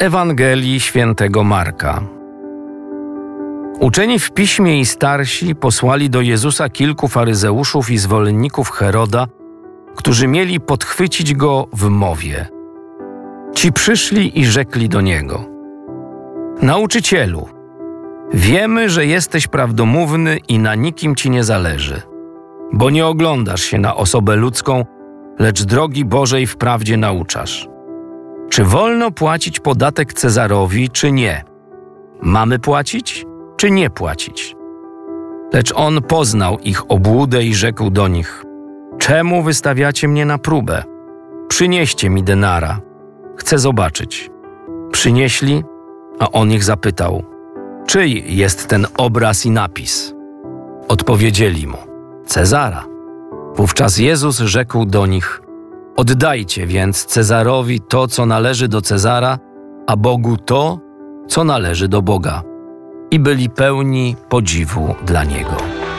Ewangelii Świętego Marka. Uczeni w piśmie i starsi posłali do Jezusa kilku faryzeuszów i zwolenników Heroda, którzy mieli podchwycić go w mowie. Ci przyszli i rzekli do niego: Nauczycielu, wiemy, że jesteś prawdomówny i na nikim ci nie zależy, bo nie oglądasz się na osobę ludzką, lecz drogi Bożej w prawdzie nauczasz. Czy wolno płacić podatek Cezarowi, czy nie? Mamy płacić, czy nie płacić? Lecz on poznał ich obłudę i rzekł do nich: Czemu wystawiacie mnie na próbę? Przynieście mi denara. Chcę zobaczyć. Przynieśli, a on ich zapytał: Czyj jest ten obraz i napis? Odpowiedzieli mu: Cezara. Wówczas Jezus rzekł do nich: Oddajcie więc Cezarowi to, co należy do Cezara, a Bogu to, co należy do Boga. I byli pełni podziwu dla Niego.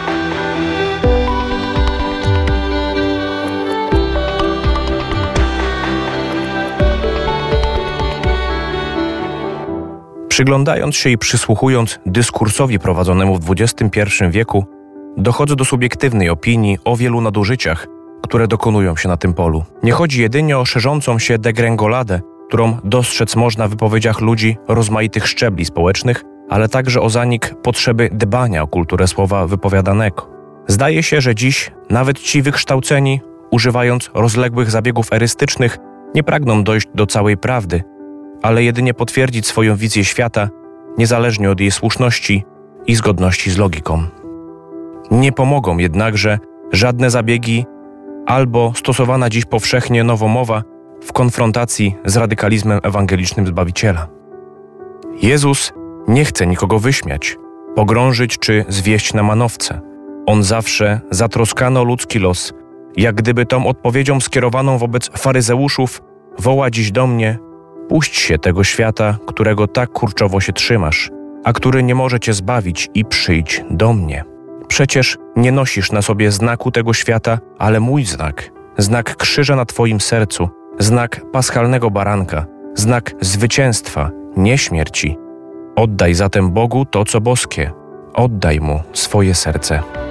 Przyglądając się i przysłuchując dyskursowi prowadzonemu w XXI wieku, dochodzę do subiektywnej opinii o wielu nadużyciach, które dokonują się na tym polu. Nie chodzi jedynie o szerzącą się degrengoladę, którą dostrzec można w wypowiedziach ludzi rozmaitych szczebli społecznych, ale także o zanik potrzeby dbania o kulturę słowa wypowiadanego. Zdaje się, że dziś nawet ci wykształceni, używając rozległych zabiegów erystycznych, nie pragną dojść do całej prawdy, ale jedynie potwierdzić swoją wizję świata, niezależnie od jej słuszności i zgodności z logiką. Nie pomogą jednakże żadne zabiegi albo stosowana dziś powszechnie nowomowa w konfrontacji z radykalizmem ewangelicznym Zbawiciela. Jezus nie chce nikogo wyśmiać, pogrążyć czy zwieść na manowce. On zawsze zatroskany o ludzki los, jak gdyby tą odpowiedzią skierowaną wobec faryzeuszów woła dziś do mnie: puść się tego świata, którego tak kurczowo się trzymasz, a który nie może cię zbawić, i przyjdź do mnie. Przecież nie nosisz na sobie znaku tego świata, ale mój znak, znak krzyża na twoim sercu, znak paschalnego baranka, znak zwycięstwa, nie śmierci. Oddaj zatem Bogu to, co boskie. Oddaj Mu swoje serce.